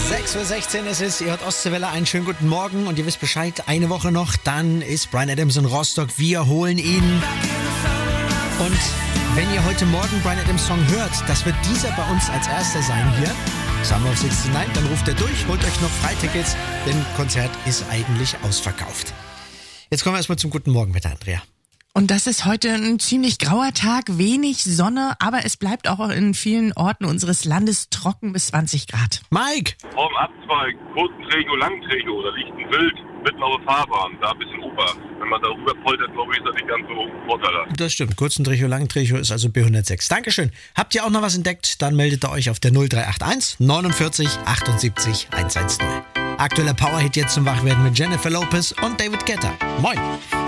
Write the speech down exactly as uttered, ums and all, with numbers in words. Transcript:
sechs Uhr sechzehn ist es, ihr hört Ostseewelle, einen schönen guten Morgen und ihr wisst Bescheid, eine Woche noch, dann ist Bryan Adams in Rostock, wir holen ihn. Und wenn ihr heute Morgen Bryan Adams Song hört, das wird dieser bei uns als erster sein hier, Summer of sixty-nine, dann ruft er durch, holt euch noch Freitickets, denn Konzert ist eigentlich ausverkauft. Jetzt kommen wir erstmal zum guten Morgen mit Andrea. Und das ist heute ein ziemlich grauer Tag, wenig Sonne, aber es bleibt auch in vielen Orten unseres Landes trocken bis zwanzig Grad. Mike! Auf dem Abzweig, kurzen Träger, langen Träger, da liegt ein Wild mitten auf der Fahrbahn, da ein bisschen Ober. Wenn man da rüber poltert, glaube ich, ist das nicht ganz so vorteilhaft. Das stimmt, kurzen Tricho, langen Tricho ist also B hundertsechs. Dankeschön. Habt ihr auch noch was entdeckt? Dann meldet ihr euch auf der null drei acht eins neunundvierzig achtundsiebzig hundertzehn. Aktueller Powerhit jetzt zum Wachwerden mit Jennifer Lopez und David Guetta. Moin!